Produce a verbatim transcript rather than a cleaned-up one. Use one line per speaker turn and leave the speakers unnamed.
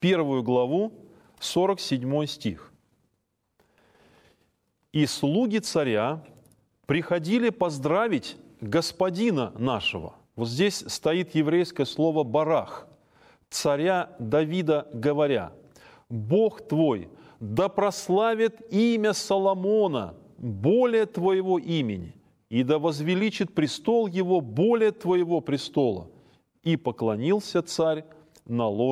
первую главу, сорок седьмой стих. «И слуги царя приходили поздравить господина нашего». Вот здесь стоит еврейское слово «барах», царя Давида говоря: «Бог твой да прославит имя Соломона более твоего имени, и да возвеличит престол его более твоего престола». И поклонился царь на ложе